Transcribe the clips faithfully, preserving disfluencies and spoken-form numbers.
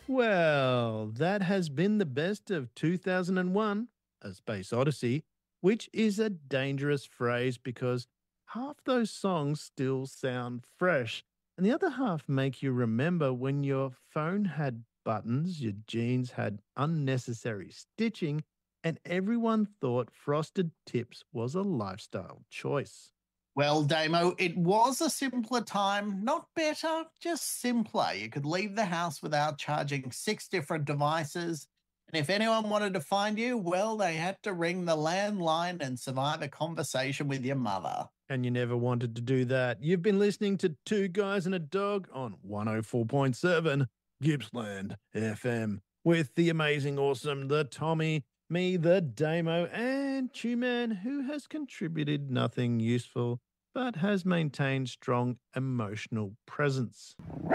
Well, that has been the best of two thousand one, A Space Odyssey, which is a dangerous phrase because half those songs still sound fresh, and the other half make you remember when your phone had buttons, your jeans had unnecessary stitching, and everyone thought frosted tips was a lifestyle choice. Well, Damo, it was a simpler time. Not better, just simpler. You could leave the house without charging six different devices. And if anyone wanted to find you, well, they had to ring the landline and survive a conversation with your mother. And you never wanted to do that. You've been listening to Two Guys and a Dog on one oh four point seven Gippsland F M with the amazing, awesome, the Tommy, me, the Damo, and Two-Man, who has contributed nothing useful but has maintained strong emotional presence.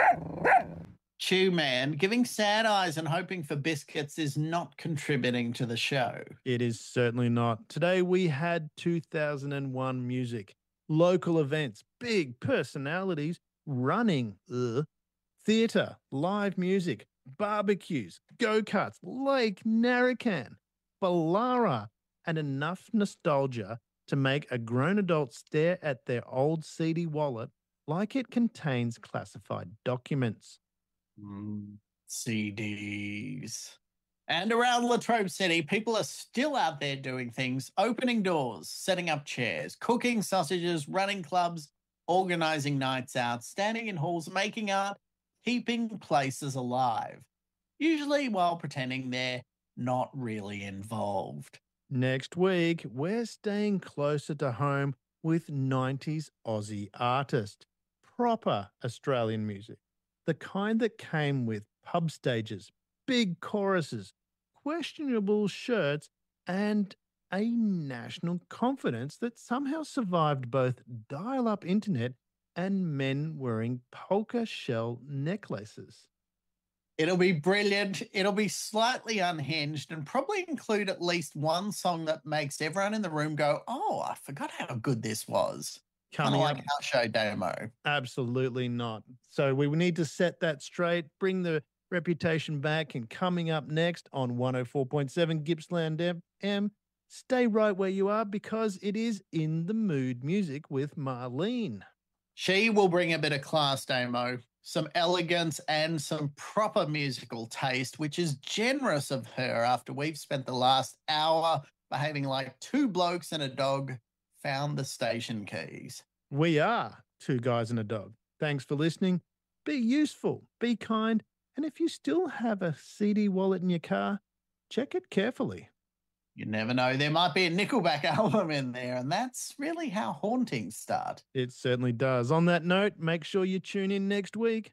Chew Man, giving sad eyes and hoping for biscuits is not contributing to the show. It is certainly not. Today we had two thousand one music, local events, big personalities, running, ugh, theatre, live music, barbecues, go-karts, Lake Narracan, Ballara, and enough nostalgia to make a grown adult stare at their old seedy wallet like it contains classified documents. Mm, C Ds. And around Latrobe City, people are still out there doing things, opening doors, setting up chairs, cooking sausages, running clubs, organising nights out, standing in halls, making art, keeping places alive. Usually while pretending they're not really involved. Next week, we're staying closer to home with nineties Aussie artist, proper Australian music, the kind that came with pub stages, big choruses, questionable shirts, and a national confidence that somehow survived both dial-up internet and men wearing polka shell necklaces. It'll be brilliant. It'll be slightly unhinged and probably include at least one song that makes everyone in the room go, oh, I forgot how good this was. Kind of like our show Damo. Absolutely not. So we need to set that straight, bring the reputation back, and coming up next on one oh four point seven Gippsland F M, stay right where you are because it is In the Mood music with Marlene. She will bring a bit of class, Damo, some elegance and some proper musical taste, which is generous of her after we've spent the last hour behaving like two blokes and a dog found the station keys. We are Two Guys and a Dog. Thanks for listening. Be useful, be kind, and if you still have a C D wallet in your car, check it carefully. You never know. There might be a Nickelback album in there, and that's really how hauntings start. It certainly does. On that note, make sure you tune in next week.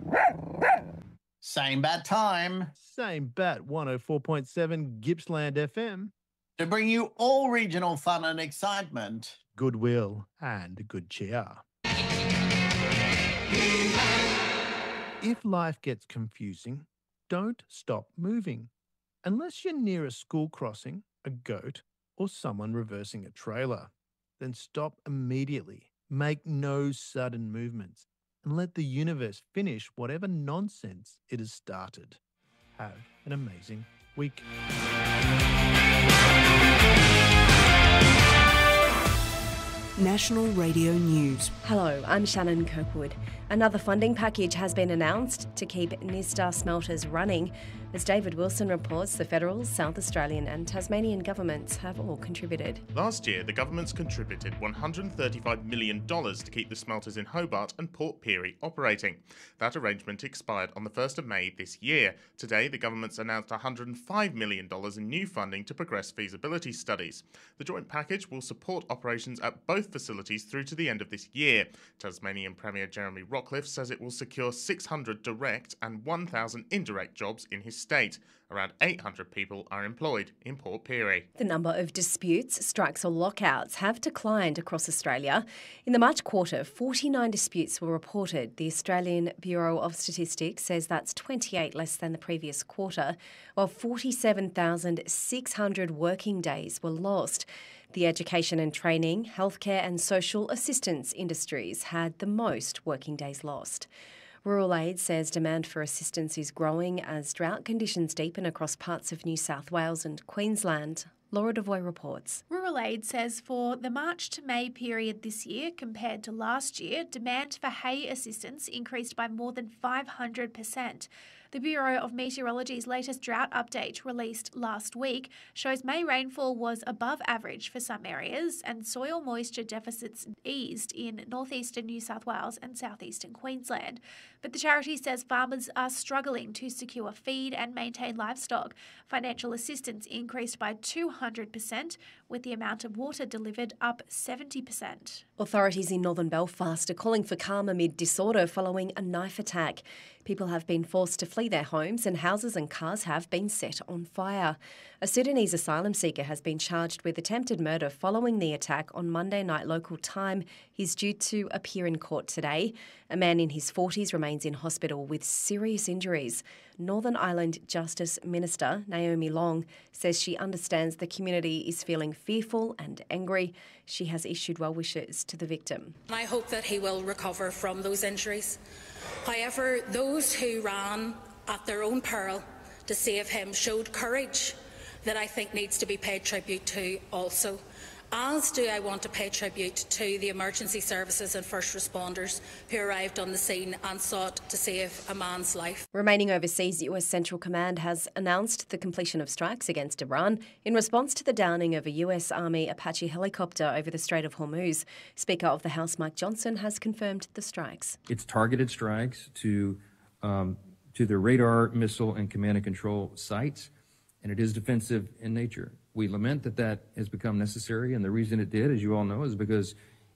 Same bat time. Same bat, one oh four point seven Gippsland F M. To bring you all regional fun and excitement. Goodwill and good cheer. If life gets confusing, don't stop moving. Unless you're near a school crossing, a goat, or someone reversing a trailer, then stop immediately. Make no sudden movements and let the universe finish whatever nonsense it has started. Have an amazing week. National Radio News. Hello, I'm Shannon Kirkwood. Another funding package has been announced to keep Nyrstar smelters running. As David Wilson reports, the federal, South Australian and Tasmanian governments have all contributed. Last year, the governments contributed one hundred thirty-five million dollars to keep the smelters in Hobart and Port Pirie operating. That arrangement expired on the first of May this year. Today, the government's announced one hundred five million dollars in new funding to progress feasibility studies. The joint package will support operations at both facilities through to the end of this year. Tasmanian Premier Jeremy Rockliff says it will secure six hundred direct and one thousand indirect jobs in his state. Around eight hundred people are employed in Port Pirie. The number of disputes, strikes or lockouts have declined across Australia. In the March quarter, forty-nine disputes were reported. The Australian Bureau of Statistics says that's twenty-eight less than the previous quarter, while forty-seven thousand six hundred working days were lost. The education and training, healthcare and social assistance industries had the most working days lost. Rural Aid says demand for assistance is growing as drought conditions deepen across parts of New South Wales and Queensland. Laura Devoy reports. Rural Aid says for the March to May period this year compared to last year, demand for hay assistance increased by more than five hundred percent. The Bureau of Meteorology's latest drought update, released last week, shows May rainfall was above average for some areas and soil moisture deficits eased in northeastern New South Wales and southeastern Queensland. But the charity says farmers are struggling to secure feed and maintain livestock. Financial assistance increased by two hundred percent, with the amount of water delivered up seventy percent. Authorities in northern Belfast are calling for calm amid disorder following a knife attack. People have been forced to flee their homes and houses and cars have been set on fire. A Sudanese asylum seeker has been charged with attempted murder following the attack on Monday night local time. He's due to appear in court today. A man in his forties remains in hospital with serious injuries. Northern Ireland Justice Minister Naomi Long says she understands the community is feeling fearful and angry. She has issued well wishes to the victim. I hope that he will recover from those injuries. However, those who ran at their own peril to save him showed courage that I think needs to be paid tribute to also. As do I want to pay tribute to the emergency services and first responders who arrived on the scene and sought to save a man's life. Remaining overseas, U S Central Command has announced the completion of strikes against Iran in response to the downing of a U S Army Apache helicopter over the Strait of Hormuz. Speaker of the House Mike Johnson has confirmed the strikes. It's targeted strikes to, um, to the radar, missile and command and control sites, and it is defensive in nature. We lament that that has become necessary, and the reason it did, as you all know, is because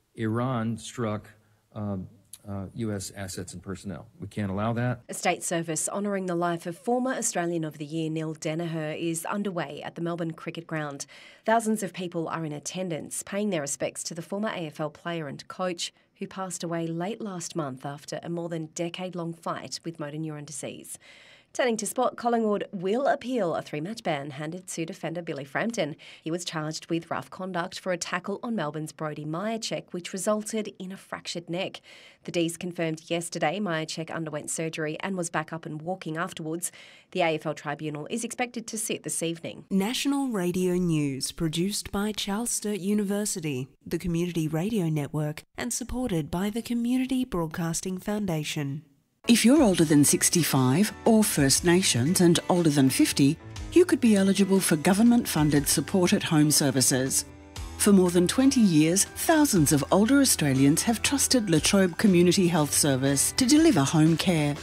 Iran struck um, uh, U S assets and personnel. We can't allow that. A state service honouring the life of former Australian of the Year Neil Danaher is underway at the Melbourne Cricket Ground. Thousands of people are in attendance, paying their respects to the former A F L player and coach who passed away late last month after a more than decade-long fight with motor neuron disease. Turning to sport, Collingwood will appeal a three-match ban handed to defender Billy Frampton. He was charged with rough conduct for a tackle on Melbourne's Brodie Mihocek, which resulted in a fractured neck. The D's confirmed yesterday Mihocek underwent surgery and was back up and walking afterwards. The A F L Tribunal is expected to sit this evening. National Radio News, produced by Charles Sturt University, the Community Radio Network, and supported by the Community Broadcasting Foundation. If you're older than sixty-five or First Nations and older than fifty, you could be eligible for government-funded support at home services. For more than twenty years, thousands of older Australians have trusted La Trobe Community Health Service to deliver home care.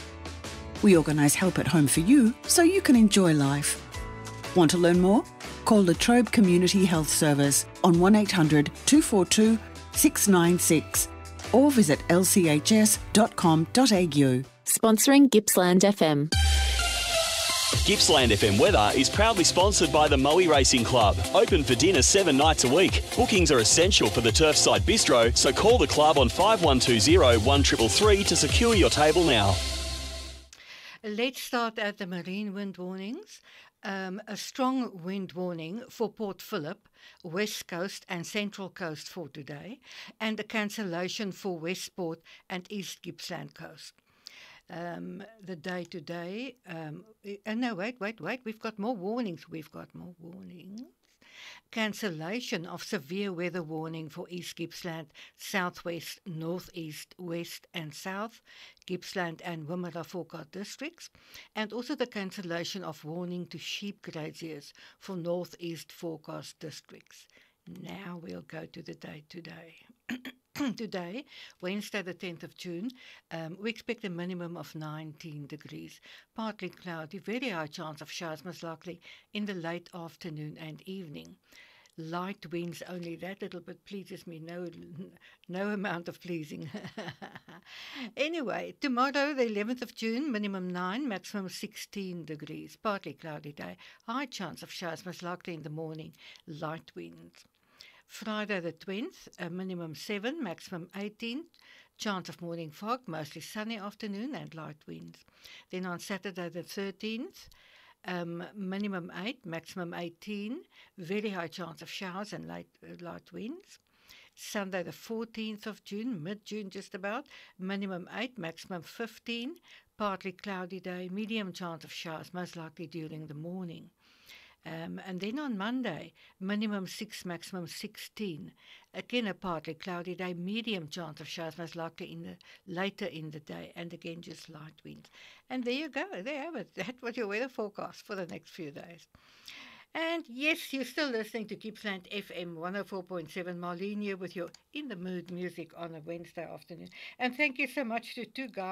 We organise help at home for you so you can enjoy life. Want to learn more? Call La Trobe Community Health Service on one eight hundred two four two six nine six or visit l c h s dot com dot a u. Sponsoring Gippsland F M. Gippsland F M weather is proudly sponsored by the Moe Racing Club. Open for dinner seven nights a week. Bookings are essential for the Turfside Bistro, so call the club on five one two zero one three three three to secure your table now. Let's start at the marine wind warnings. Um, a strong wind warning for Port Phillip, West Coast and Central Coast for today, and a cancellation for Westport and East Gippsland Coast. Um, the day today, um, uh, no, wait, wait, wait, we've got more warnings, we've got more warnings. Cancellation of severe weather warning for East Gippsland, Southwest, Northeast, West and South, Gippsland and Wimmera Forecast districts, and also the cancellation of warning to sheep graziers for Northeast Forecast districts. Now we'll go to the day today. Today, Wednesday the tenth of June, um, we expect a minimum of nineteen degrees. Partly cloudy, very high chance of showers most likely in the late afternoon and evening. Light winds only, that little bit pleases me, no, no amount of pleasing. Anyway, tomorrow the eleventh of June, minimum nine, maximum sixteen degrees. Partly cloudy day, high chance of showers most likely in the morning, light winds. Friday the twentieth, a minimum seven, maximum eighteen, chance of morning fog, mostly sunny afternoon and light winds. Then on Saturday the thirteenth, um, minimum eight, maximum eighteen, very high chance of showers and light, uh, light winds. Sunday the fourteenth of June, mid-June just about, minimum eight, maximum fifteen. Partly cloudy day, medium chance of showers, most likely during the morning. Um, and then on Monday, minimum six, maximum sixteen. Again, a partly cloudy day, medium chance of showers, most likely in the later in the day, and again just light winds. And there you go, there you have it. That was your weather forecast for the next few days. And yes, you're still listening to Gippsland F M one oh four point seven, Marlene here with your In the Mood music on a Wednesday afternoon. And thank you so much to two guys.